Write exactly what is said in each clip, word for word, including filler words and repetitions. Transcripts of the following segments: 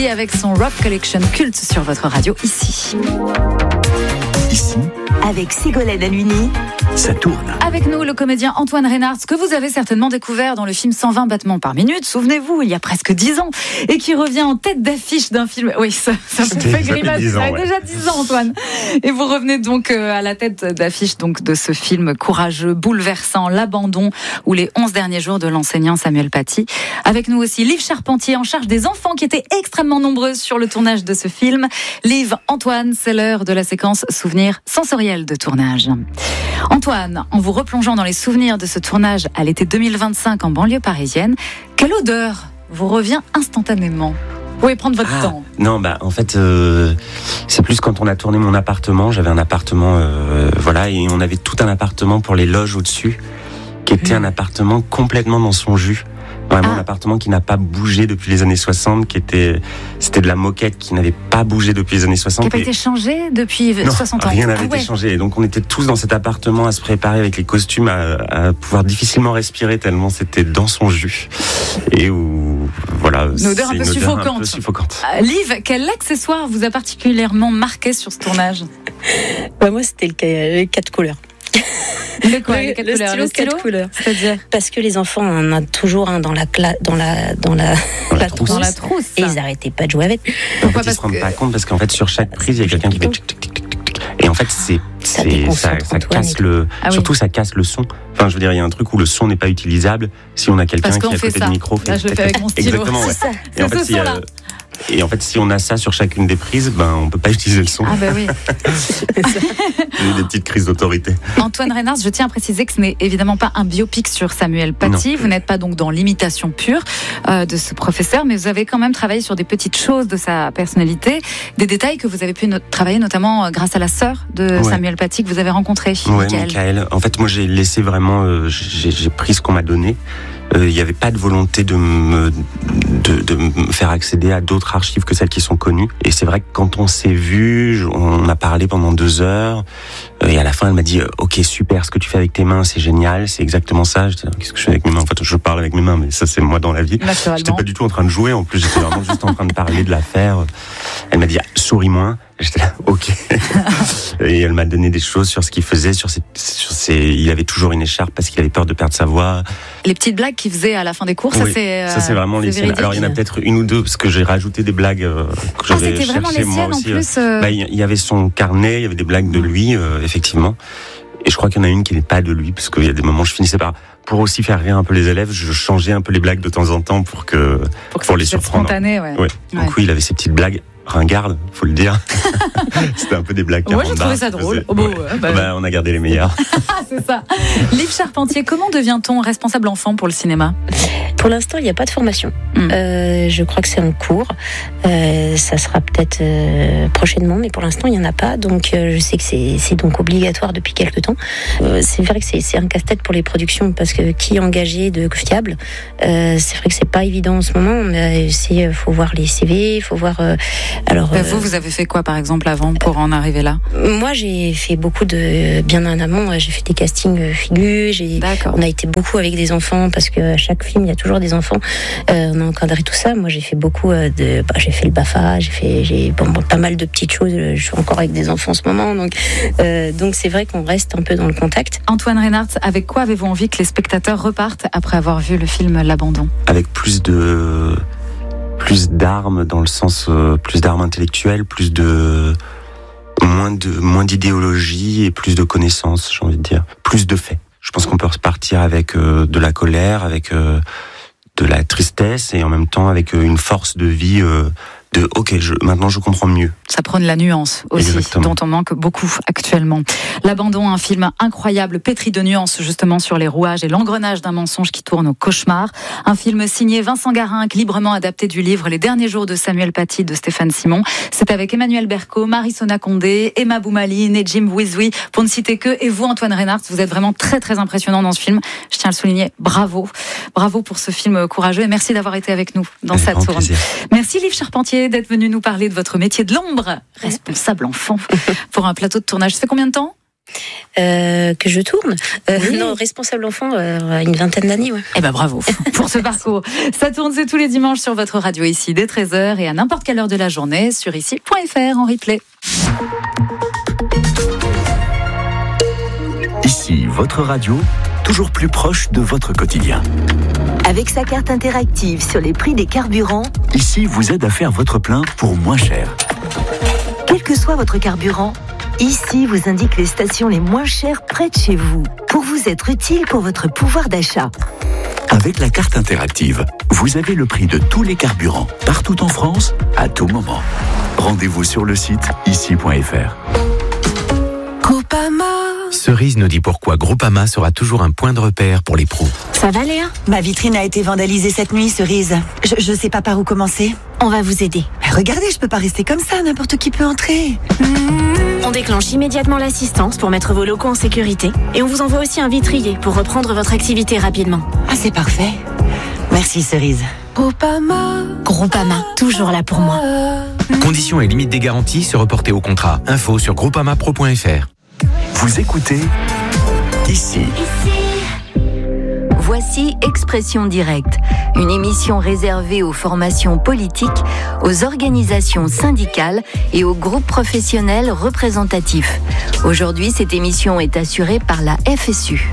Et avec son Rock Collection culte sur votre radio ici. Ici, avec Ségolène Halluini, ça tourne. Avec nous, le comédien Antoine Reynard, que vous avez certainement découvert dans le film cent vingt battements par minute, souvenez-vous, il y a presque dix ans, et qui revient en tête d'affiche d'un film. Oui, ça, ça me fait grimacer. Ça a déjà dix ans, Antoine. Et vous revenez donc à la tête d'affiche donc, de ce film courageux, bouleversant, L'Abandon, ou les onze derniers jours de l'enseignant Samuel Paty. Avec nous aussi, Liv Charpentier, en charge des enfants qui étaient extrêmement nombreux sur le tournage de ce film. Liv, Antoine, c'est l'heure de la séquence souvenirs sensoriels de tournage. Antoine, en vous replongeant dans les souvenirs de ce tournage à l'été deux mille vingt-cinq en banlieue parisienne, quelle odeur vous revient instantanément ? Vous pouvez prendre votre ah, temps. Non, bah en fait, euh, c'est plus quand on a tourné mon appartement. J'avais un appartement, euh, voilà, et on avait tout un appartement pour les loges au-dessus, qui était mmh. un appartement complètement dans son jus. Vraiment ah. un appartement qui n'a pas bougé depuis les années soixante, qui était, c'était de la moquette qui n'avait pas bougé depuis les années soixante. Qui n'a pas été changé depuis non, soixante ans. Rien n'avait ah été ouais. changé. Et donc on était tous dans cet appartement à se préparer avec les costumes, à, à pouvoir difficilement respirer tellement c'était dans son jus. Et où, voilà. Une odeur un peu, une suffocante. Odeur un peu suffocante. Euh, Liv, quel accessoire vous a particulièrement marqué sur ce tournage ? Bah moi, c'était le, le quatre couleurs. Le quoi, le, les quatre le couleurs, stylo, le stylo quatre couleurs. C'est-à-dire parce que les enfants en ont toujours un dans la cla- dans la dans la, dans la, la trousse. trousse dans la trousse et ils arrêtaient pas de jouer avec. Pourquoi ? En fait, ils Parce se rendent que... pas compte parce qu'en fait sur chaque prise il y a quelqu'un qui fait tic tic tic tic tic tic et en fait c'est Ça c'est ça, déconcentre ça Antoine casse et- le Ah oui. surtout ça casse le son. Enfin je veux dire il y a un truc où le son n'est pas utilisable si on a quelqu'un Parce qui qu'on est à fait côté ça. du micro. Là, je le fais avec mon stylo. Exactement. Ouais. C'est ça. Et en C'est fait ce si, son-là. euh, et en fait si on a ça sur chacune des prises, ben on peut pas utiliser le son. Ah bah oui. J'ai eu des petites crises d'autorité. Antoine Reynard, je tiens à préciser que ce n'est évidemment pas un biopic sur Samuel Paty. Non. Vous n'êtes pas donc dans l'imitation pure euh, de ce professeur, mais vous avez quand même travaillé sur des petites choses de sa personnalité, des détails que vous avez pu no- travailler notamment euh, grâce à la sœur de Ouais. Samuel Paty que vous avez rencontrée, Ouais, Michael. Michael. En fait, moi, j'ai laissé vraiment, euh, j'ai, j'ai pris ce qu'on m'a donné. Il n'y avait pas de volonté de me, de, de me faire accéder à d'autres archives que celles qui sont connues. Et c'est vrai que quand on s'est vu, on a parlé pendant deux heures. Et à la fin, elle m'a dit « Ok, super, ce que tu fais avec tes mains, c'est génial, c'est exactement ça. » Je dis « Qu'est-ce que je fais avec mes mains ?» En fait, je parle avec mes mains, mais ça, c'est moi dans la vie. Naturellement. J'étais pas du tout en train de jouer. En plus, j'étais vraiment juste en train de parler de l'affaire. Elle m'a dit ah, « Souris moins ». J'étais là, ok. Et elle m'a donné des choses sur ce qu'il faisait, sur ses, sur ses, il avait toujours une écharpe parce qu'il avait peur de perdre sa voix. Les petites blagues qu'il faisait à la fin des cours, ça Oui, c'est. ça c'est vraiment c'est les siennes. véridique. Alors il y en a peut-être une ou deux parce que j'ai rajouté des blagues euh, que Ah, j'avais c'était vraiment cherchées les moi siennes en aussi. plus. euh, Bah, il y avait son carnet, il y avait des blagues de lui, euh, effectivement. Et je crois qu'il y en a une qui n'est pas de lui, parce qu'il y a des moments où je finissais par, pour aussi faire rire un peu les élèves, je changeais un peu les blagues de temps en temps pour que, pour, que pour ça les puisse être surprendre. spontané, ouais. Ouais. Donc Ouais. oui, il avait ses petites blagues ringardes, faut le dire. C'était un peu des blagues. Moi, j'ai carambar trouvé ça qu'il drôle. faisait. Oh, bon, Ouais. ouais, bah- Bah, on a gardé les meilleurs. Ah, c'est ça. Liv Charpentier, comment devient-on responsable enfant pour le cinéma ? Pour l'instant, il n'y a pas de formation. Mm. Euh, je crois que c'est en cours. Euh, ça sera peut-être euh, prochainement, mais pour l'instant, il n'y en a pas. Donc, euh, je sais que c'est, c'est donc obligatoire depuis quelques temps. Euh, c'est vrai que c'est, c'est un casse-tête pour les productions parce que qui est engagé de fiable, euh, c'est vrai que c'est pas évident en ce moment. Mais c'est, faut voir les C V, faut voir. Euh, alors, Bah, euh, vous, vous avez fait quoi par exemple avant pour en arriver là ? moi, j'ai fait beaucoup de bien en amont. J'ai fait des castings figures. J'ai D'accord. On a été beaucoup avec des enfants parce que à chaque film il y a toujours des enfants. Euh, on a encadré tout ça. Moi j'ai fait beaucoup de. Bah, j'ai fait le BAFA, j'ai fait j'ai bon, bon, pas mal de petites choses. Je suis encore avec des enfants en ce moment, donc euh, donc c'est vrai qu'on reste un peu dans le contact. Antoine Reynard, avec quoi avez-vous envie que les spectateurs repartent après avoir vu le film L'Abandon ? Avec plus de, plus d'armes dans le sens, euh, plus d'armes intellectuelles, plus de, moins de, moins d'idéologie et plus de connaissances, j'ai envie de dire. Plus de faits. Je pense qu'on peut repartir avec euh, de la colère, avec euh, de la tristesse et en même temps avec euh, une force de vie euh, de ok, je, maintenant je comprends mieux. Ça prône la nuance aussi, Exactement. dont on manque beaucoup actuellement. L'Abandon, un film incroyable, pétri de nuances justement sur les rouages et l'engrenage d'un mensonge qui tourne au cauchemar. Un film signé Vincent Garinck, librement adapté du livre Les derniers jours de Samuel Paty de Stéphane Simon. C'est avec Emmanuel Berco, Marie-Sona Condé, Emma Boumaline et Jim Wizoui, pour ne citer que. Et vous, Antoine Reynard, vous êtes vraiment très très impressionnant dans ce film. Je tiens à le souligner. Bravo. Bravo pour ce film courageux et merci d'avoir été avec nous dans Avec sa grand tourne. plaisir. Merci Liv Charpentier d'être venu nous parler de votre métier de l'ombre, responsable enfant, pour un plateau de tournage. Ça fait combien de temps ? euh, que je tourne. Euh, oui. Non, responsable enfant, euh, une vingtaine d'années. Ouais. Eh ben bravo pour ce parcours. Ça tourne, c'est tous les dimanches sur votre radio ici dès treize heures et à n'importe quelle heure de la journée sur ici point f r en replay. Ici, votre radio, toujours plus proche de votre quotidien. Avec sa carte interactive sur les prix des carburants, Ici vous aide à faire votre plein pour moins cher. quel que soit votre carburant, Ici vous indique les stations les moins chères près de chez vous, pour vous être utile pour votre pouvoir d'achat. Avec la carte interactive, vous avez le prix de tous les carburants, partout en France, à tout moment. Rendez-vous sur le site ici point f r. Groupama. Cerise nous dit pourquoi Groupama sera toujours un point de repère pour les pros. Ça va, Léa ? Ma vitrine a été vandalisée cette nuit, Cerise. Je, je sais pas par où commencer. On va vous aider. Mais regardez, je peux pas rester comme ça, n'importe qui peut entrer. On déclenche immédiatement l'assistance pour mettre vos locaux en sécurité et on vous envoie aussi un vitrier pour reprendre votre activité rapidement. Ah, c'est parfait. Merci, Cerise. Groupama. Groupama, toujours là pour moi. Conditions et limites des garanties se reporter au contrat. Info sur groupamapro point f r. Vous écoutez Ici. Voici Expression Directe, une émission réservée aux formations politiques, aux organisations syndicales et aux groupes professionnels représentatifs. Aujourd'hui, cette émission est assurée par la F S U.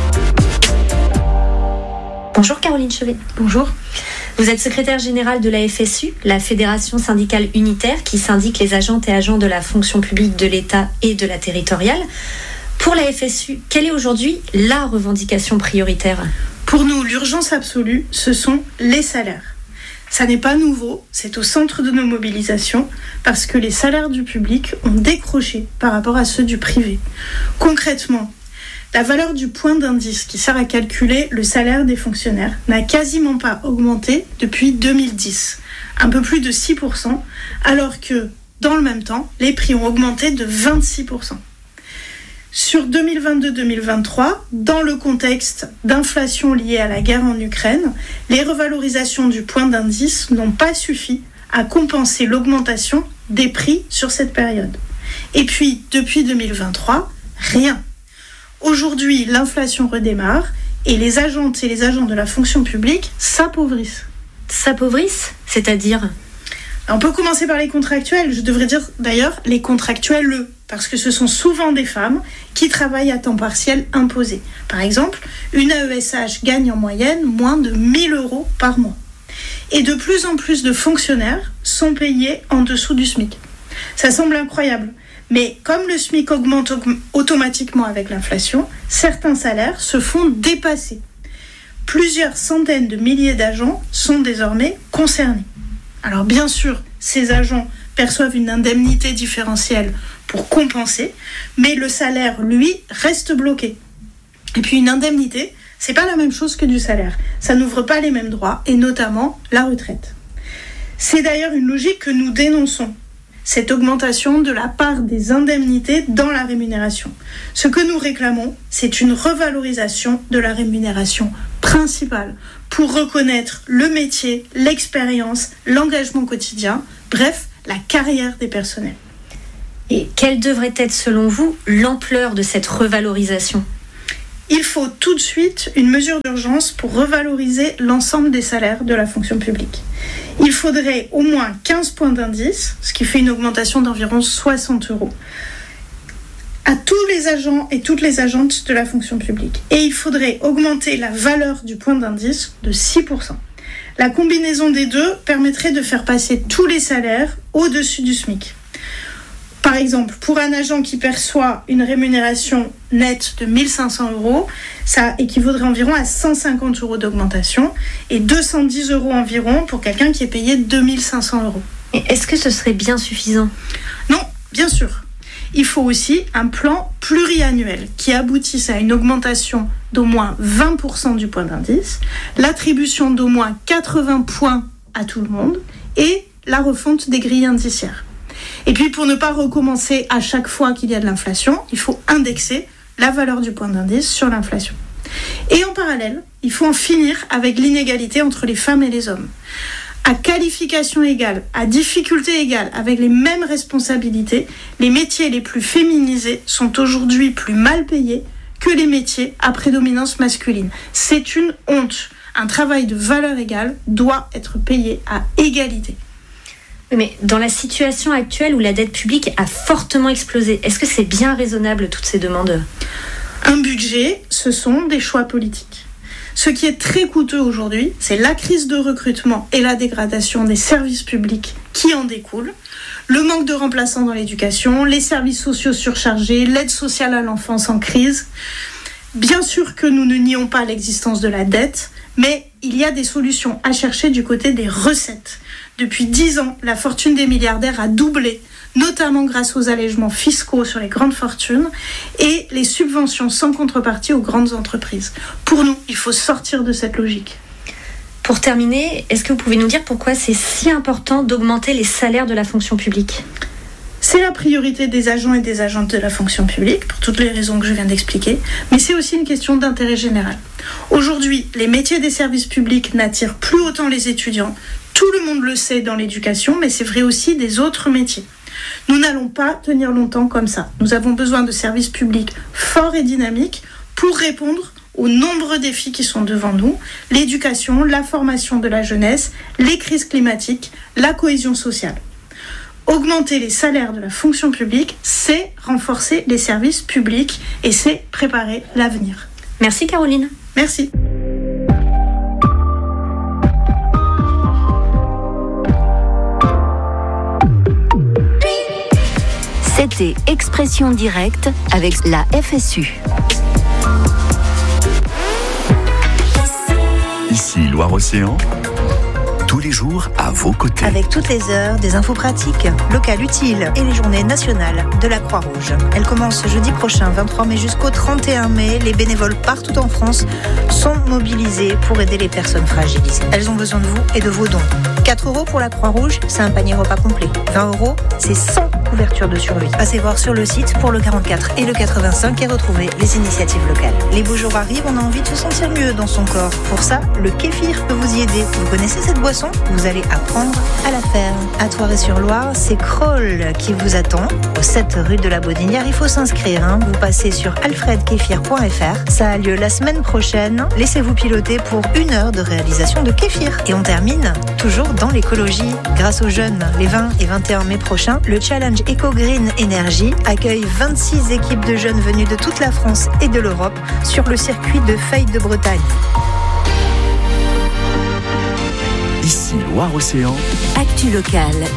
Bonjour Caroline Chevet. Bonjour. Vous êtes secrétaire générale de la F S U, la Fédération syndicale unitaire qui syndique les agentes et agents de la fonction publique de l'État et de la territoriale. Pour la F S U, quelle est aujourd'hui la revendication prioritaire ? Pour nous, l'urgence absolue, ce sont les salaires. Ça n'est pas nouveau, c'est au centre de nos mobilisations, parce que les salaires du public ont décroché par rapport à ceux du privé. Concrètement, la valeur du point d'indice qui sert à calculer le salaire des fonctionnaires n'a quasiment pas augmenté depuis deux mille dix, un peu plus de six pour cent, alors que, dans le même temps, les prix ont augmenté de vingt-six pour cent. Sur deux mille vingt-deux deux mille vingt-trois, dans le contexte d'inflation liée à la guerre en Ukraine, les revalorisations du point d'indice n'ont pas suffi à compenser l'augmentation des prix sur cette période. Et puis, depuis deux mille vingt-trois, rien. Aujourd'hui, l'inflation redémarre et les agentes et les agents de la fonction publique s'appauvrissent. S'appauvrissent ? C'est-à-dire ? On peut commencer par les contractuels. Je devrais dire d'ailleurs les contractuels, parce que ce sont souvent des femmes qui travaillent à temps partiel imposé. Par exemple, une A E S H gagne en moyenne moins de mille euros par mois. Et de plus en plus de fonctionnaires sont payés en dessous du SMIC. Ça semble incroyable. Mais comme le SMIC augmente automatiquement avec l'inflation, certains salaires se font dépasser. Plusieurs centaines de milliers d'agents sont désormais concernés. Alors bien sûr, ces agents perçoivent une indemnité différentielle pour compenser, mais le salaire, lui, reste bloqué. Et puis une indemnité, c'est pas la même chose que du salaire. Ça n'ouvre pas les mêmes droits, et notamment la retraite. C'est d'ailleurs une logique que nous dénonçons. Cette augmentation de la part des indemnités dans la rémunération. Ce que nous réclamons, c'est une revalorisation de la rémunération principale pour reconnaître le métier, l'expérience, l'engagement quotidien, bref, la carrière des personnels. Et quelle devrait être, selon vous, l'ampleur de cette revalorisation ? Il faut tout de suite une mesure d'urgence pour revaloriser l'ensemble des salaires de la fonction publique. Il faudrait au moins quinze points d'indice, ce qui fait une augmentation d'environ soixante euros, à tous les agents et toutes les agentes de la fonction publique. Et il faudrait augmenter la valeur du point d'indice de six pour cent. La combinaison des deux permettrait de faire passer tous les salaires au-dessus du SMIC. Par exemple, pour un agent qui perçoit une rémunération nette de mille cinq cents euros, ça équivaudrait environ à cent cinquante euros d'augmentation et deux cent dix euros environ pour quelqu'un qui est payé deux mille cinq cents euros. Et est-ce que ce serait bien suffisant ? Non, bien sûr. Il faut aussi un plan pluriannuel qui aboutisse à une augmentation d'au moins vingt pour cent du point d'indice, l'attribution d'au moins quatre-vingts points à tout le monde et la refonte des grilles indiciaires. Et puis, pour ne pas recommencer à chaque fois qu'il y a de l'inflation, il faut indexer la valeur du point d'indice sur l'inflation. Et en parallèle, il faut en finir avec l'inégalité entre les femmes et les hommes. À qualification égale, à difficulté égale, avec les mêmes responsabilités, les métiers les plus féminisés sont aujourd'hui plus mal payés que les métiers à prédominance masculine. C'est une honte. Un travail de valeur égale doit être payé à égalité. Mais dans la situation actuelle où la dette publique a fortement explosé, est-ce que c'est bien raisonnable toutes ces demandes ? Un budget, ce sont des choix politiques. Ce qui est très coûteux aujourd'hui, c'est la crise de recrutement et la dégradation des services publics qui en découlent, le manque de remplaçants dans l'éducation, les services sociaux surchargés, l'aide sociale à l'enfance en crise. Bien sûr que nous ne nions pas l'existence de la dette, mais il y a des solutions à chercher du côté des recettes. Depuis dix ans, la fortune des milliardaires a doublé, notamment grâce aux allègements fiscaux sur les grandes fortunes et les subventions sans contrepartie aux grandes entreprises. Pour nous, il faut sortir de cette logique. Pour terminer, est-ce que vous pouvez nous dire pourquoi c'est si important d'augmenter les salaires de la fonction publique ? C'est la priorité des agents et des agentes de la fonction publique, pour toutes les raisons que je viens d'expliquer, mais c'est aussi une question d'intérêt général. Aujourd'hui, les métiers des services publics n'attirent plus autant les étudiants. Tout le monde le sait dans l'éducation, mais c'est vrai aussi des autres métiers. Nous n'allons pas tenir longtemps comme ça. Nous avons besoin de services publics forts et dynamiques pour répondre aux nombreux défis qui sont devant nous, l'éducation, la formation de la jeunesse, les crises climatiques, la cohésion sociale. Augmenter les salaires de la fonction publique, c'est renforcer les services publics et c'est préparer l'avenir. Merci Caroline. Merci. C'était Expression directe avec la F S U. Ici Loire-Océan, tous les jours à vos côtés. Avec toutes les heures, des infos pratiques, locales utiles et les journées nationales de la Croix-Rouge. Elle commence jeudi prochain, vingt-trois mai jusqu'au trente et un mai. Les bénévoles partout en France sont mobilisés pour aider les personnes fragilisées. Elles ont besoin de vous et de vos dons. quatre euros pour la Croix-Rouge, c'est un panier repas complet. vingt euros, c'est cent couvertures de survie. Passez voir sur le site pour le quarante-quatre et le quatre-vingt-cinq et retrouvez les initiatives locales. Les beaux jours arrivent, on a envie de se sentir mieux dans son corps. Pour ça, le kéfir peut vous y aider. Vous connaissez cette boisson ? Vous allez apprendre à la faire. À Thoiry-sur-Loire, c'est Kroll qui vous attend. Au sept rue de la Baudinière, il faut s'inscrire. Hein. Vous passez sur alfred kéfir point f r. Ça a lieu la semaine prochaine. Laissez-vous piloter pour une heure de réalisation de kéfir. Et on termine toujours dans l'écologie. Grâce aux jeunes, les vingt et vingt et un mai prochains, le challenge Eco Green Energy accueille vingt-six équipes de jeunes venus de toute la France et de l'Europe sur le circuit de Feuille de Bretagne. Ici Loire-Océan. Actu locale